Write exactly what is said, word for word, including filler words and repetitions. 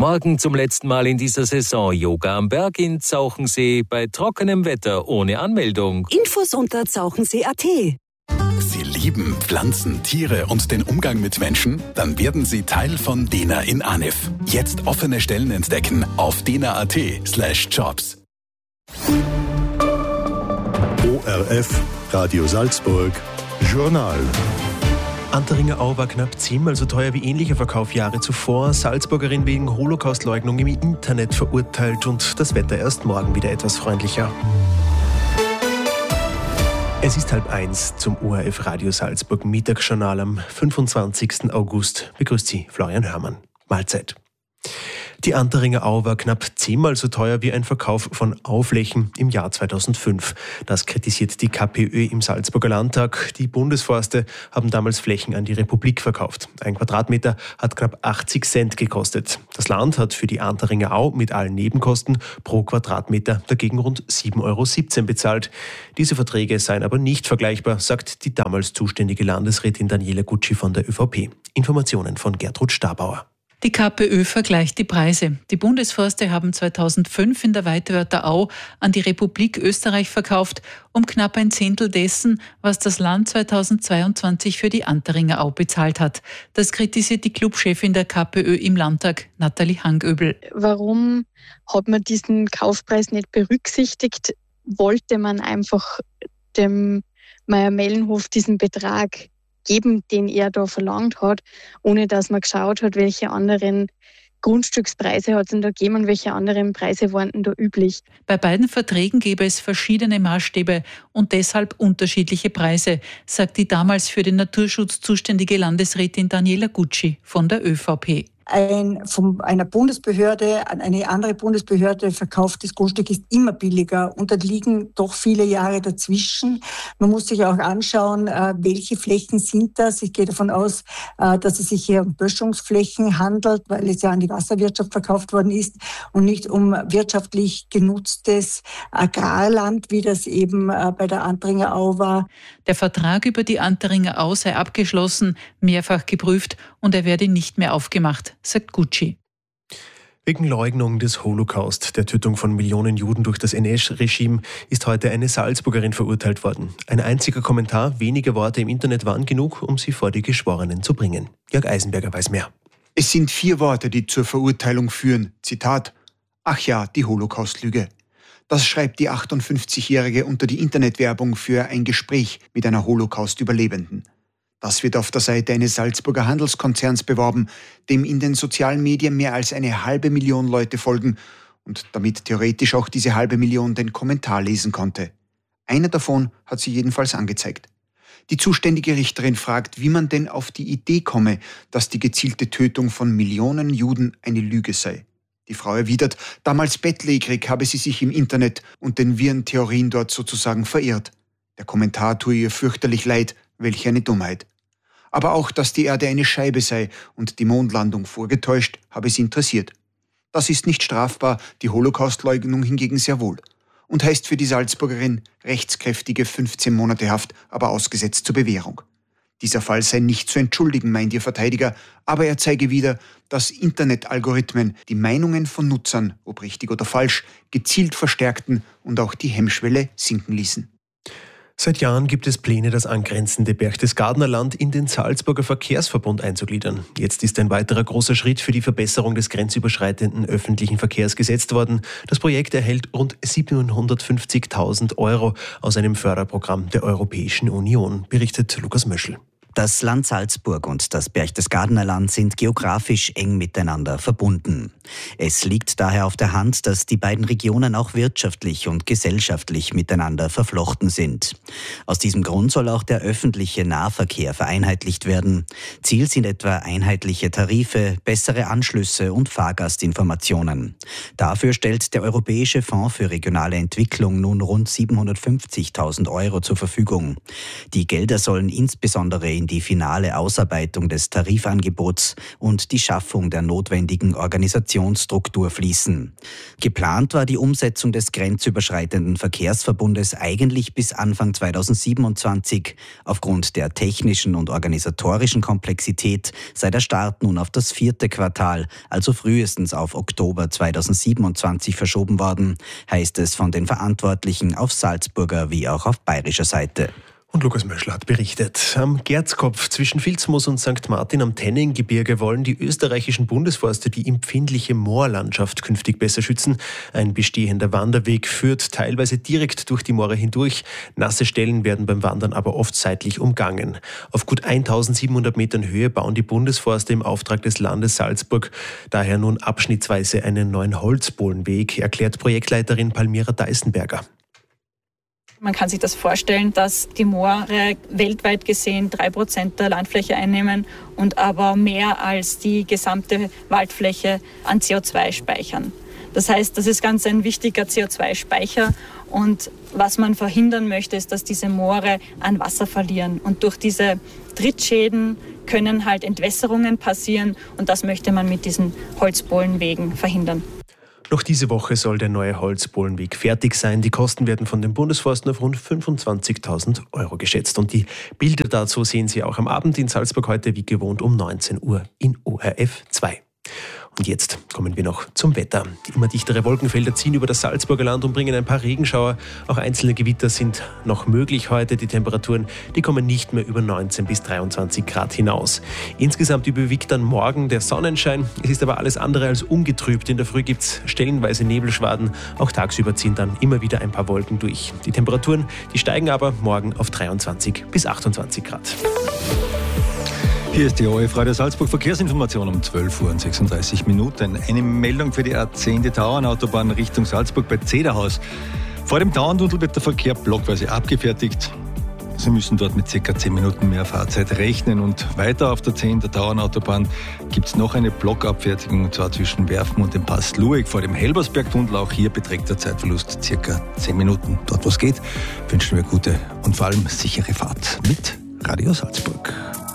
Morgen zum letzten Mal in dieser Saison Yoga am Berg in Zauchensee bei trockenem Wetter ohne Anmeldung. Infos unter zauchensee punkt at. Sie lieben Pflanzen, Tiere und den Umgang mit Menschen? Dann werden Sie Teil von Dena in Anif. Jetzt offene Stellen entdecken auf dena punkt at slash jobs. O R F, Radio Salzburg, Journal. Anteringer Au war knapp zehnmal so teuer wie ähnlicher Verkauf Jahre zuvor. Salzburgerin wegen Holocaustleugnung im Internet verurteilt und das Wetter erst morgen wieder etwas freundlicher. Es ist halb eins zum O R F Radio Salzburg Mittagsjournal am fünfundzwanzigsten August. Begrüßt Sie Florian Hörmann. Mahlzeit. Die Anteringer Au war knapp zehnmal so teuer wie ein Verkauf von Auflächen im Jahr zweitausendfünf. Das kritisiert die K P Ö im Salzburger Landtag. Die Bundesforste haben damals Flächen an die Republik verkauft. Ein Quadratmeter hat knapp achtzig Cent gekostet. Das Land hat für die Anteringer Au mit allen Nebenkosten pro Quadratmeter dagegen rund sieben Euro siebzehn bezahlt. Diese Verträge seien aber nicht vergleichbar, sagt die damals zuständige Landesrätin Daniela Gucci von der ÖVP. Informationen von Gertrud Stabauer. Die K P Ö vergleicht die Preise. Die Bundesforste haben zweitausendfünf in der Weitwörther Au an die Republik Österreich verkauft, um knapp ein Zehntel dessen, was das Land zweitausendzweiundzwanzig für die Anteringer Au bezahlt hat. Das kritisiert die Clubchefin der K P Ö im Landtag, Nathalie Hangöbel. Warum hat man diesen Kaufpreis nicht berücksichtigt? Wollte man einfach dem Mayr-Melnhof diesen Betrag geben, den er da verlangt hat, ohne dass man geschaut hat, welche anderen Grundstückspreise hat es denn da gegeben und welche anderen Preise waren denn da üblich. Bei beiden Verträgen gäbe es verschiedene Maßstäbe und deshalb unterschiedliche Preise, sagt die damals für den Naturschutz zuständige Landesrätin Daniela Gucci von der ÖVP. Ein von einer Bundesbehörde an eine andere Bundesbehörde verkauftes Grundstück ist immer billiger und da liegen doch viele Jahre dazwischen. Man muss sich auch anschauen, welche Flächen sind das. Ich gehe davon aus, dass es sich hier um Böschungsflächen handelt, weil es ja an die Wasserwirtschaft verkauft worden ist und nicht um wirtschaftlich genutztes Agrarland, wie das eben bei der Anteringer Au war. Der Vertrag über die Anteringer Au sei abgeschlossen, mehrfach geprüft und er werde nicht mehr aufgemacht, sagt Gucci. Wegen Leugnung des Holocaust, der Tötung von Millionen Juden durch das N S-Regime, ist heute eine Salzburgerin verurteilt worden. Ein einziger Kommentar, wenige Worte im Internet waren genug, um sie vor die Geschworenen zu bringen. Jörg Eisenberger weiß mehr. Es sind vier Worte, die zur Verurteilung führen. Zitat: Ach ja, die Holocaust-Lüge. Das schreibt die achtundfünfzigjährige unter die Internetwerbung für ein Gespräch mit einer Holocaust-Überlebenden. Das wird auf der Seite eines Salzburger Handelskonzerns beworben, dem in den sozialen Medien mehr als eine halbe Million Leute folgen und damit theoretisch auch diese halbe Million den Kommentar lesen konnte. Einer davon hat sie jedenfalls angezeigt. Die zuständige Richterin fragt, wie man denn auf die Idee komme, dass die gezielte Tötung von Millionen Juden eine Lüge sei. Die Frau erwidert, damals bettlägerig habe sie sich im Internet und den wirren Theorien dort sozusagen verirrt. Der Kommentar tue ihr fürchterlich leid, welch eine Dummheit. Aber auch, dass die Erde eine Scheibe sei und die Mondlandung vorgetäuscht, habe sie interessiert. Das ist nicht strafbar, die Holocaustleugnung hingegen sehr wohl. Und heißt für die Salzburgerin rechtskräftige fünfzehn Monate Haft, aber ausgesetzt zur Bewährung. Dieser Fall sei nicht zu entschuldigen, meint ihr Verteidiger, aber er zeige wieder, dass Internetalgorithmen die Meinungen von Nutzern, ob richtig oder falsch, gezielt verstärkten und auch die Hemmschwelle sinken ließen. Seit Jahren gibt es Pläne, das angrenzende Berchtesgadener Land in den Salzburger Verkehrsverbund einzugliedern. Jetzt ist ein weiterer großer Schritt für die Verbesserung des grenzüberschreitenden öffentlichen Verkehrs gesetzt worden. Das Projekt erhält rund siebenhundertfünfzigtausend Euro aus einem Förderprogramm der Europäischen Union, berichtet Lukas Möschel. Das Land Salzburg und das Berchtesgadener Land sind geografisch eng miteinander verbunden. Es liegt daher auf der Hand, dass die beiden Regionen auch wirtschaftlich und gesellschaftlich miteinander verflochten sind. Aus diesem Grund soll auch der öffentliche Nahverkehr vereinheitlicht werden. Ziel sind etwa einheitliche Tarife, bessere Anschlüsse und Fahrgastinformationen. Dafür stellt der Europäische Fonds für regionale Entwicklung nun rund siebenhundertfünfzigtausend Euro zur Verfügung. Die Gelder sollen insbesondere in die finale Ausarbeitung des Tarifangebots und die Schaffung der notwendigen Organisation Investitionsstruktur fließen. Geplant war die Umsetzung des grenzüberschreitenden Verkehrsverbundes eigentlich bis Anfang zweitausendsiebenundzwanzig. Aufgrund der technischen und organisatorischen Komplexität sei der Start nun auf das vierte Quartal, also frühestens auf Oktober zweitausendsiebenundzwanzig verschoben worden, heißt es von den Verantwortlichen auf Salzburger wie auch auf bayerischer Seite. Und Lukas Möschler hat berichtet. Am Gerzkopf zwischen Vilsmoos und Sankt Martin am Tenninggebirge wollen die österreichischen Bundesforste die empfindliche Moorlandschaft künftig besser schützen. Ein bestehender Wanderweg führt teilweise direkt durch die Moore hindurch. Nasse Stellen werden beim Wandern aber oft seitlich umgangen. Auf gut eintausendsiebenhundert Metern Höhe bauen die Bundesforste im Auftrag des Landes Salzburg daher nun abschnittsweise einen neuen Holzbohlenweg, erklärt Projektleiterin Palmira Deisenberger. Man kann sich das vorstellen, dass die Moore weltweit gesehen drei Prozent der Landfläche einnehmen und aber mehr als die gesamte Waldfläche an C O zwei speichern. Das heißt, das ist ganz ein wichtiger C O zwei Speicher und was man verhindern möchte, ist, dass diese Moore an Wasser verlieren. Und durch diese Trittschäden können halt Entwässerungen passieren und das möchte man mit diesen Holzbohlenwegen verhindern. Noch diese Woche soll der neue Holzbohlenweg fertig sein. Die Kosten werden von den Bundesforsten auf rund fünfundzwanzigtausend Euro geschätzt. Und die Bilder dazu sehen Sie auch am Abend in Salzburg heute wie gewohnt um neunzehn Uhr in O R F zwei. Und jetzt kommen wir noch zum Wetter. Die immer dichtere Wolkenfelder ziehen über das Salzburger Land und bringen ein paar Regenschauer. Auch einzelne Gewitter sind noch möglich heute. Die Temperaturen, die kommen nicht mehr über neunzehn bis dreiundzwanzig Grad hinaus. Insgesamt überwiegt dann morgen der Sonnenschein. Es ist aber alles andere als ungetrübt. In der Früh gibt es stellenweise Nebelschwaden. Auch tagsüber ziehen dann immer wieder ein paar Wolken durch. Die Temperaturen, die steigen aber morgen auf dreiundzwanzig bis achtundzwanzig Grad. Hier ist die O R F Radio Salzburg Verkehrsinformation um zwölf Uhr und sechsunddreißig Minuten. Eine Meldung für die A zehn, die Tauernautobahn Richtung Salzburg bei Zederhaus. Vor dem Tauerntunnel wird der Verkehr blockweise abgefertigt. Sie müssen dort mit ca. zehn Minuten mehr Fahrzeit rechnen. Und weiter auf der zehn, der Tauernautobahn, gibt es noch eine Blockabfertigung, und zwar zwischen Werfen und dem Pass Lueg vor dem Helbersbergtunnel. Auch hier beträgt der Zeitverlust ca. zehn Minuten. Dort, wo es geht, wünschen wir gute und vor allem sichere Fahrt mit Radio Salzburg.